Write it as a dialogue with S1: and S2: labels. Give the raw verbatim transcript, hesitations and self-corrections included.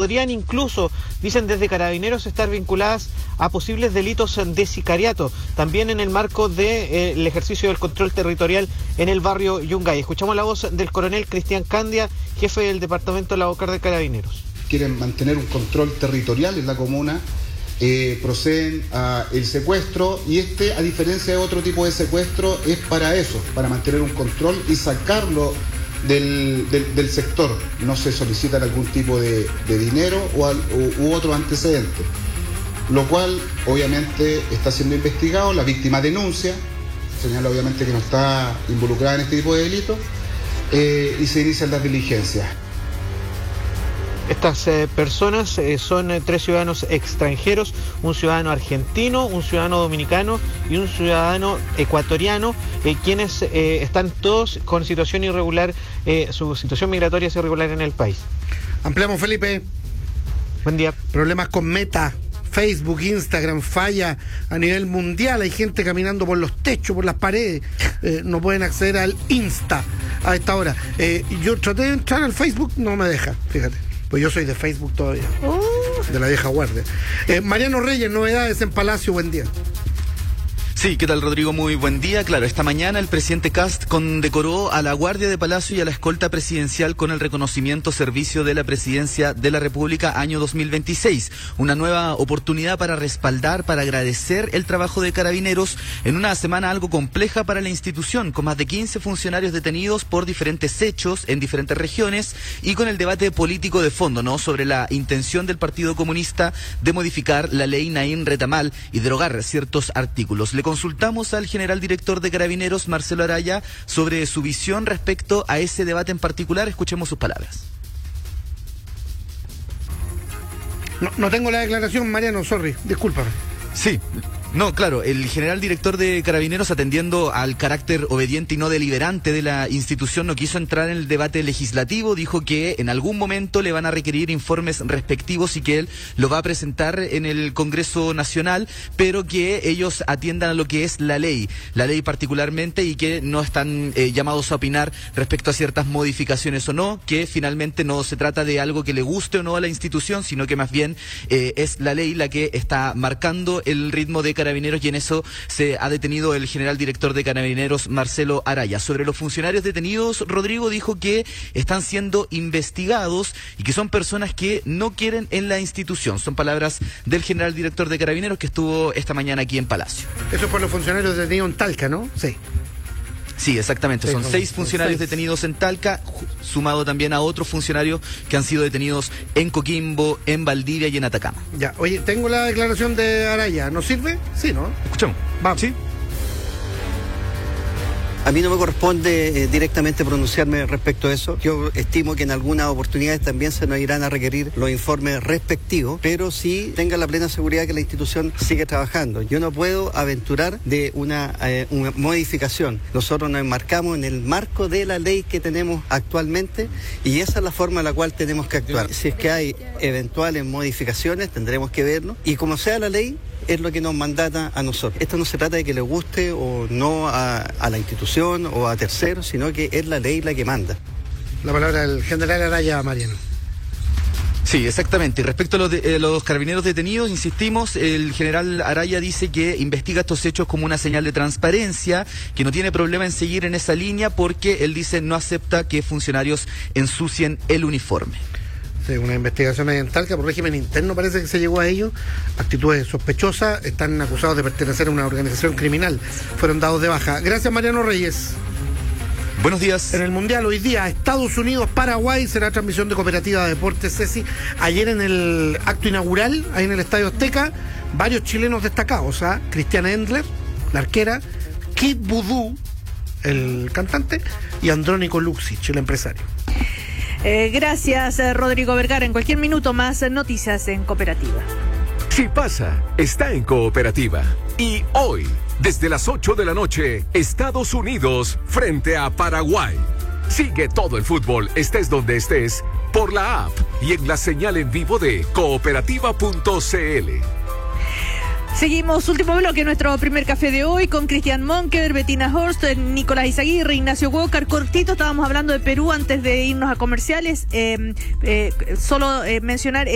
S1: podrían incluso, dicen desde Carabineros, estar vinculadas a posibles delitos de sicariato, también en el marco del de, eh, ejercicio del control territorial en el barrio Yungay. Escuchamos la voz del coronel Cristian Candia, jefe del departamento de la Bocar de Carabineros.
S2: Quieren mantener un control territorial en la comuna, eh, proceden al secuestro, y este, a diferencia de otro tipo de secuestro, es para eso, para mantener un control y sacarlo del, del, del sector. No se solicita algún tipo de, de dinero o al, u, u otro antecedente, lo cual obviamente está siendo investigado. La víctima denuncia, señala obviamente que no está involucrada en este tipo de delitos, eh, y se inician las diligencias.
S1: Estas eh, personas eh, son eh, tres ciudadanos extranjeros, un ciudadano argentino, un ciudadano dominicano y un ciudadano ecuatoriano, eh, quienes eh, están todos con situación irregular, eh, su situación migratoria es irregular en el país.
S3: Ampliamos, Felipe.
S1: Buen día.
S3: Problemas con Meta, Facebook, Instagram, falla a nivel mundial. Hay gente caminando por los techos, por las paredes. Eh, no pueden acceder al Insta a esta hora. Eh, yo traté de entrar al Facebook, no me deja, fíjate. Pues yo soy de Facebook todavía, uh. de la vieja guardia. Eh, Mariano Reyes, novedades en Palacio, buen día.
S4: Sí, ¿qué tal, Rodrigo? Muy buen día. Claro, esta mañana el presidente Kast condecoró a la Guardia de Palacio y a la escolta presidencial con el reconocimiento Servicio de la Presidencia de la República año dos mil veintiséis. Una nueva oportunidad para respaldar, para agradecer el trabajo de Carabineros en una semana algo compleja para la institución, con más de quince funcionarios detenidos por diferentes hechos en diferentes regiones y con el debate político de fondo, ¿no?, sobre la intención del Partido Comunista de modificar la ley Naim Retamal y derogar ciertos artículos. Le consultamos al general director de Carabineros, Marcelo Araya, sobre su visión respecto a ese debate en particular. Escuchemos sus palabras.
S3: No, no tengo la declaración, Mariano, sorry, discúlpame.
S4: Sí. No, claro, el general director de Carabineros, atendiendo al carácter obediente y no deliberante de la institución, no quiso entrar en el debate legislativo. Dijo que en algún momento le van a requerir informes respectivos y que él lo va a presentar en el Congreso Nacional, pero que ellos atiendan a lo que es la ley, la ley particularmente, y que no están eh, llamados a opinar respecto a ciertas modificaciones o no, que finalmente no se trata de algo que le guste o no a la institución, sino que más bien eh, es la ley la que está marcando el ritmo de Carabineros, y en eso se ha detenido el general director de Carabineros, Marcelo Araya. Sobre los funcionarios detenidos, Rodrigo dijo que están siendo investigados y que son personas que no quieren en la institución. Son palabras del general director de Carabineros, que estuvo esta mañana aquí en Palacio.
S3: Eso es por los funcionarios detenidos en Talca, ¿no? Sí.
S4: Sí, exactamente. Son seis funcionarios seis. detenidos en Talca, sumado también a otros funcionarios que han sido detenidos en Coquimbo, en Valdivia y en Atacama.
S3: Ya, oye, tengo la declaración de Araya. ¿Nos sirve? Sí, ¿no?
S4: Escuchamos.
S3: Vamos.
S4: Sí.
S5: A mí no me corresponde eh, directamente pronunciarme respecto a eso. Yo estimo que en algunas oportunidades también se nos irán a requerir los informes respectivos, pero sí tenga la plena seguridad que la institución sigue trabajando. Yo no puedo aventurar de una, eh, una modificación. Nosotros nos enmarcamos en el marco de la ley que tenemos actualmente y esa es la forma en la cual tenemos que actuar. Si es que hay eventuales modificaciones, tendremos que verlo y como sea la ley, es lo que nos mandata a nosotros. Esto no se trata de que le guste o no a, a la institución o a terceros, sino que es la ley la que manda.
S3: La palabra del general Araya, Mariano.
S4: Sí, exactamente. Y respecto a los, de, eh, los carabineros detenidos, insistimos, el general Araya dice que investiga estos hechos como una señal de transparencia, que no tiene problema en seguir en esa línea porque él dice no acepta que funcionarios ensucien el uniforme.
S3: Una investigación ahí en Talca por régimen interno parece que se llegó a ello, actitudes sospechosas, están acusados de pertenecer a una organización criminal, fueron dados de baja. Gracias, Mariano Reyes.
S4: Buenos días.
S3: En el Mundial hoy día, Estados Unidos, Paraguay, será transmisión de Cooperativa de Deportes, Ceci. Ayer en el acto inaugural, ahí en el Estadio Azteca, varios chilenos destacados, ¿ah? Cristiana Endler, la arquera, Kid Voodoo, el cantante, y Andrónico Luxic, el empresario.
S6: Eh, gracias, eh, Rodrigo Vergara. En cualquier minuto más eh, noticias en Cooperativa.
S7: Si pasa, está en Cooperativa. Y hoy, desde las ocho de la noche, Estados Unidos frente a Paraguay. Sigue todo el fútbol, estés donde estés, por la app y en la señal en vivo de cooperativa punto c l.
S6: Seguimos, último bloque, nuestro primer café de hoy con Cristian Monker, Bettina Horst, Nicolás Izaguirre, Ignacio Walker. Cortito, estábamos hablando de Perú antes de irnos a comerciales. Eh, eh, solo eh, mencionar...